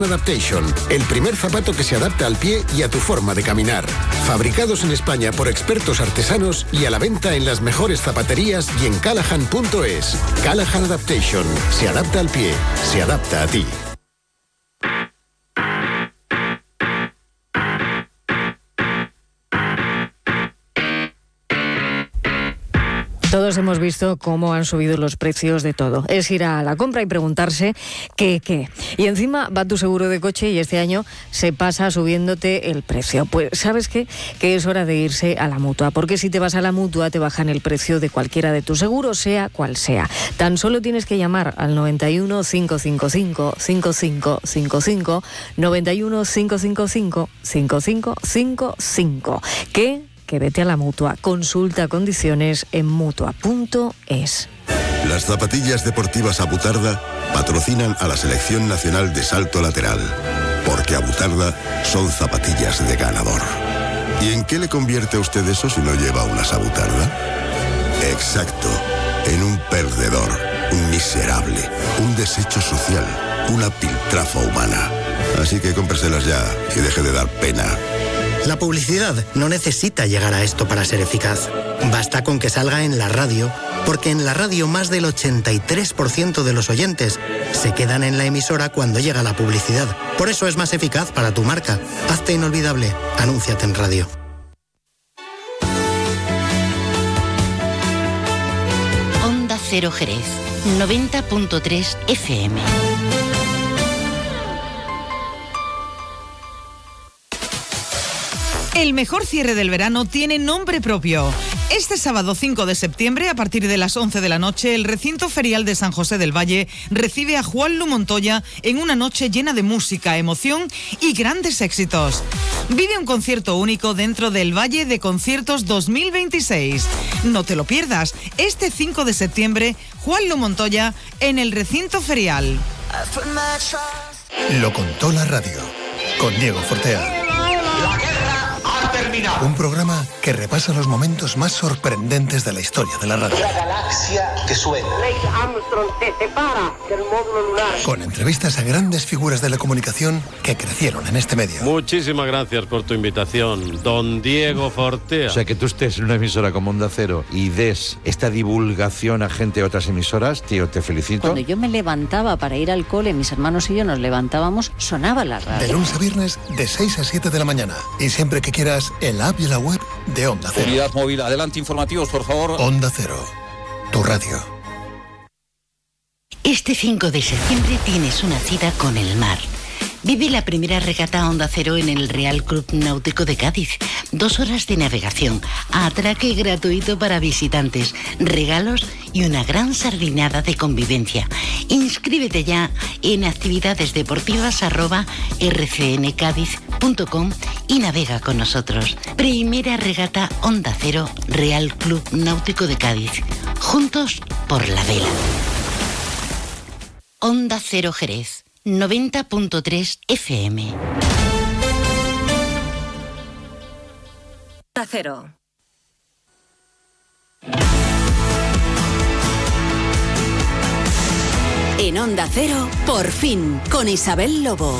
Adaptation, el primer zapato que se adapta al pie y a tu forma de caminar. Fabricados en España por expertos artesanos y a la venta en las mejores zapaterías y en Callahan.es. Callahan Adaptation. Se adapta al pie. Se adapta a ti. Todos hemos visto cómo han subido los precios de todo. Es ir a la compra y preguntarse qué. Y encima va tu seguro de coche y este año se pasa subiéndote el precio. Pues, ¿sabes qué? Que es hora de irse a la Mutua. Porque si te vas a la Mutua te bajan el precio de cualquiera de tus seguros, sea cual sea. Tan solo tienes que llamar al 91 555 5555, 91 555 5555. Que vete a la Mutua. Consulta condiciones en Mutua.es. Las zapatillas deportivas Abutarda patrocinan a la Selección Nacional de Salto Lateral, porque Abutarda son zapatillas de ganador. ¿Y en qué le convierte a usted eso si no lleva unas Abutarda? Exacto, en un perdedor, un miserable, un desecho social, una piltrafa humana. Así que cómpreselas ya y deje de dar pena. La publicidad no necesita llegar a esto para ser eficaz. Basta con que salga en la radio, porque en la radio más del 83% de los oyentes se quedan en la emisora cuando llega la publicidad. Por eso es más eficaz para tu marca. Hazte inolvidable. Anúnciate en radio. Onda Cero Jerez, 90.3 FM. El mejor cierre del verano tiene nombre propio. Este sábado 5 de septiembre, a partir de las 11 de la noche, el recinto ferial de San José del Valle recibe a Juanlu Montoya en una noche llena de música, emoción y grandes éxitos. Vive un concierto único dentro del Valle de Conciertos 2026. No te lo pierdas. Este 5 de septiembre, Juanlu Montoya en el recinto ferial. Lo contó la radio, con Diego Fortea. Un programa que repasa los momentos más sorprendentes de la historia de la radio. La galaxia que suena. Neil Armstrong se separa del módulo lunar. Con entrevistas a grandes figuras de la comunicación que crecieron en este medio. Muchísimas gracias por tu invitación, don Diego Fortea. O sea, que tú estés en una emisora como Onda Cero y des esta divulgación a gente de otras emisoras, tío, te felicito. Cuando yo me levantaba para ir al cole, mis hermanos y yo nos levantábamos, sonaba la radio. De lunes a viernes, de 6 a 7 de la mañana. Y siempre que quieras, en la app y la web de Onda Cero. Unidad móvil, adelante, informativos, por favor. Onda Cero, tu radio. Este 5 de septiembre tienes una cita con el mar. Vive la primera regata Onda Cero en el Real Club Náutico de Cádiz. 2 horas de navegación, atraque gratuito para visitantes, regalos y una gran sardinada de convivencia. Inscríbete ya en actividades_deportivas@rcncadiz.com y navega con nosotros. Primera regata Onda Cero Real Club Náutico de Cádiz. Juntos por la vela. Onda Cero Jerez, 90.3 FM. Onda Cero. En Onda Cero, por fin, con Isabel Lobo.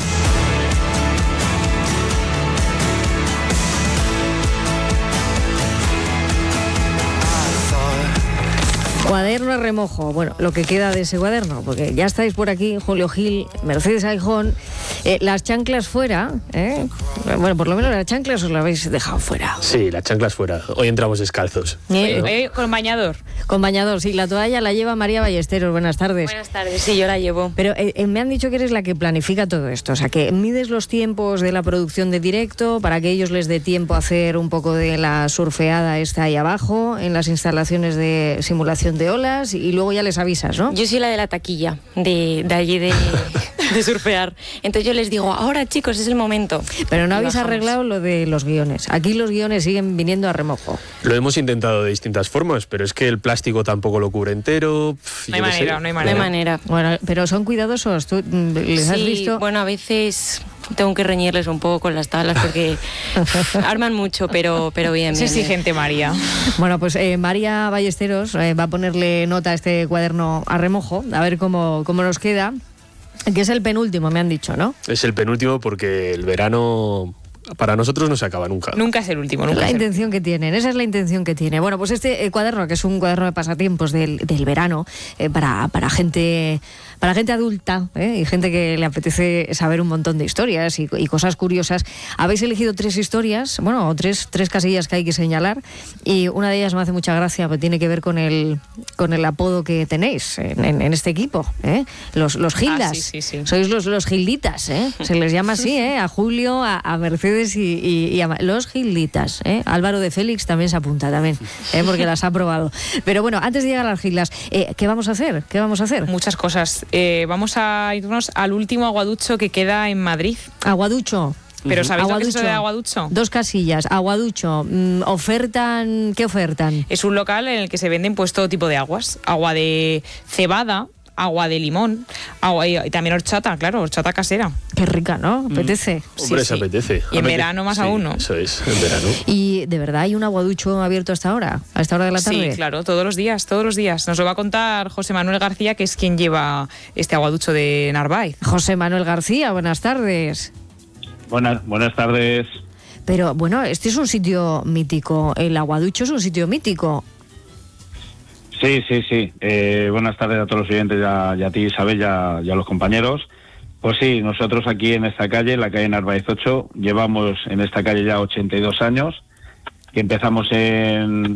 Cuaderno a remojo, bueno, lo que queda de ese cuaderno, porque ya estáis por aquí, Julio Gil, Mercedes Aijón, las chanclas fuera, bueno, por lo menos las chanclas os las habéis dejado fuera. Sí, las chanclas fuera, hoy entramos descalzos. Con bañador. Con bañador, sí, la toalla la lleva María Ballesteros, buenas tardes. Buenas tardes, sí, yo la llevo. Pero me han dicho que eres la que planifica todo esto, o sea, que mides los tiempos de la producción de directo para que ellos les dé tiempo a hacer un poco de la surfeada esta ahí abajo, en las instalaciones de simulación de olas, y luego ya les avisas, ¿no? Yo soy la de la taquilla, de allí de surfear. Entonces yo les digo, ahora chicos, es el momento. Pero no habéis arreglado lo de los guiones. Aquí los guiones siguen viniendo a remojo. Lo hemos intentado de distintas formas, pero es que el plástico tampoco lo cubre entero. No hay manera. Bueno, pero son cuidadosos. ¿Tú les has visto? Bueno, a veces tengo que reñirles un poco con las tablas porque arman mucho, pero bien. Es exigente, María. Bueno, pues María Ballesteros va a ponerle nota a este cuaderno a remojo, a ver cómo nos queda. Que es el penúltimo, me han dicho, ¿no? Es el penúltimo porque el verano para nosotros no se acaba nunca. Nunca es el último, nunca. La intención que tienen, esa es la intención que tiene. Bueno, pues este cuaderno, que es un cuaderno de pasatiempos del verano, para gente adulta, y gente que le apetece saber un montón de historias y cosas curiosas. Habéis elegido 3 historias, bueno, tres casillas que hay que señalar, y una de ellas me hace mucha gracia, porque tiene que ver con el apodo que tenéis en este equipo, los Gildas. Sí. Sois los Gilditas, se les llama así, a Julio, a Mercedes y a los Gilditas. Álvaro de Félix también se apunta, también, porque las ha probado. Pero bueno, antes de llegar a las Gildas, ¿qué vamos a hacer? Muchas cosas. Vamos a irnos al último Aguaducho que queda en Madrid. Aguaducho. ¿Pero sabéis lo que es eso de Aguaducho? 2 casillas. Aguaducho. ¿Qué ofertan? Es un local en el que se venden pues todo tipo de aguas. Agua de cebada, agua de limón, agua y también horchata, claro, horchata casera. Qué rica, ¿no? Apetece. Hombre, se apetece. Y en verano más aún, ¿no? Eso es, en verano. ¿Y de verdad hay un Aguaducho abierto hasta ahora? ¿A esta hora de la tarde? Sí, claro, todos los días. Nos lo va a contar José Manuel García, que es quien lleva este Aguaducho de Narváez. José Manuel García, buenas tardes. Buenas tardes. Pero bueno, este es un sitio mítico, el Aguaducho es un sitio mítico. Sí. Buenas tardes a todos los oyentes, ya a ti, Isabel, ya a los compañeros. Pues sí, nosotros aquí en esta calle, la calle Narváez 8, llevamos en esta calle ya 82 años, que empezamos en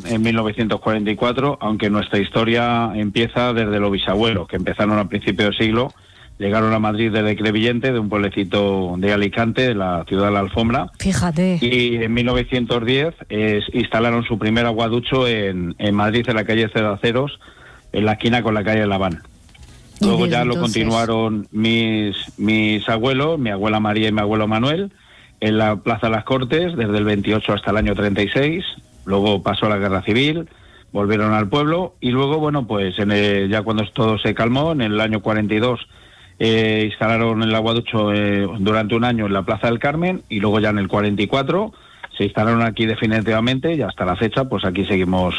1944, aunque nuestra historia empieza desde los bisabuelos, que empezaron a principios del siglo. Llegaron a Madrid desde Crevillente, de un pueblecito de Alicante, de la ciudad de la Alfombra. Fíjate. Y en 1910 instalaron su primer aguaducho en Madrid, en la calle Cedaceros, en la esquina con la calle de La Habana. Luego ya lo continuaron mis abuelos, mi abuela María y mi abuelo Manuel, en la Plaza de las Cortes, desde el 28 hasta el año 36. Luego pasó la Guerra Civil, volvieron al pueblo, y luego, bueno, pues ya cuando todo se calmó, en el año 42... instalaron el aguaducho durante un año en la Plaza del Carmen, y luego ya en el 44 se instalaron aquí definitivamente, y hasta la fecha pues aquí seguimos.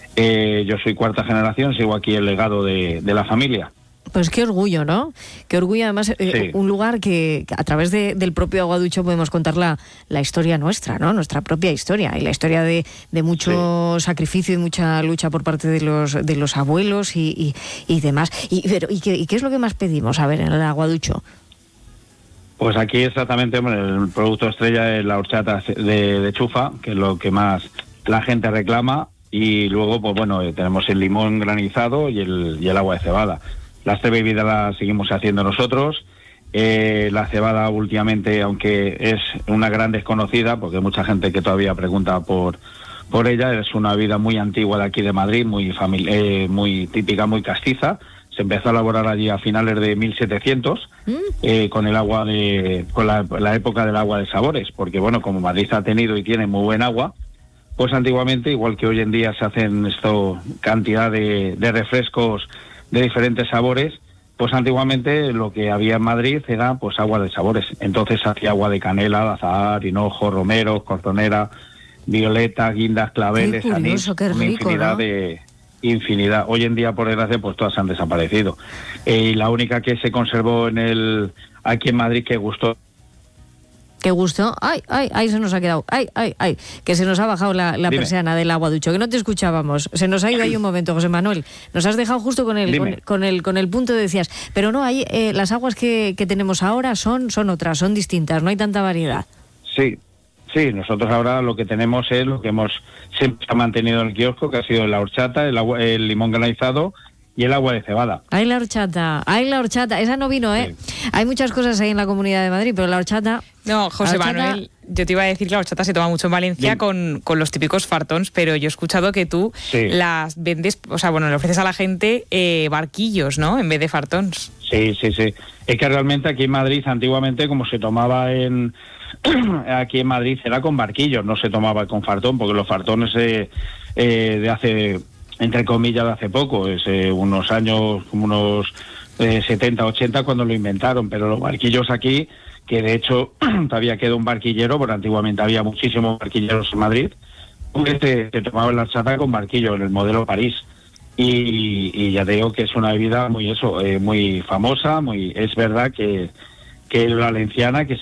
Yo soy 4ª generación, sigo aquí el legado de la familia. Pues qué orgullo, ¿no? Qué orgullo, además, sí. Un lugar que a través del propio Aguaducho podemos contar la historia nuestra, ¿no? Nuestra propia historia, y la historia de mucho sacrificio y mucha lucha por parte de los abuelos y demás. ¿Y qué es lo que más pedimos, a ver, en el Aguaducho? Pues aquí exactamente, el producto estrella es la horchata de chufa, que es lo que más la gente reclama, y luego, pues bueno, tenemos el limón granizado y el agua de cebada. Las 3 bebidas las seguimos haciendo nosotros. La cebada últimamente, aunque es una gran desconocida, porque hay mucha gente que todavía pregunta por ella, es una bebida muy antigua de aquí de Madrid, muy típica, muy castiza. Se empezó a elaborar allí a finales de 1700 con el agua con la época del agua de sabores, porque bueno, como Madrid ha tenido y tiene muy buen agua, pues antiguamente, igual que hoy en día se hacen cantidad de refrescos de diferentes sabores, pues antiguamente lo que había en Madrid era pues agua de sabores. Entonces hacía agua de canela, de azahar, hinojo, romero, corzonera, violeta, guindas, claveles, anís, una infinidad, ¿no? Infinidad. Hoy en día, por desgracia, pues todas han desaparecido. Y la única que se conservó aquí en Madrid que gustó. Qué gusto. Ay, se nos ha quedado. Ay, que se nos ha bajado la persiana del Aguaducho, que no te escuchábamos. Se nos ha ido ahí un momento, José Manuel. Nos has dejado justo con el punto, decías. Pero no, ahí las aguas que tenemos ahora son otras, son distintas, no hay tanta variedad. Sí, nosotros ahora lo que tenemos es lo que siempre ha mantenido en el kiosco, que ha sido la horchata, el limón granizado y el agua de cebada. Hay la horchata, esa no vino, ¿eh? Sí. Hay muchas cosas ahí en la Comunidad de Madrid, pero la horchata... No, José Manuel, yo te iba a decir que la horchata se toma mucho en Valencia con los típicos fartons, pero yo he escuchado que tú las vendes, le ofreces a la gente barquillos, ¿no? En vez de fartons. Sí. Es que realmente aquí en Madrid, antiguamente, como se tomaba aquí en Madrid, era con barquillos, no se tomaba con fartón, porque los fartones de hace... entre comillas, de hace poco, es unos años, como unos 70, 80, cuando lo inventaron, pero los barquillos aquí, que de hecho todavía queda un barquillero, porque antiguamente había muchísimos barquilleros en Madrid, se tomaba la horchata con barquillo, en el modelo París. y ya te digo que es una bebida muy famosa, es verdad que es valenciana, que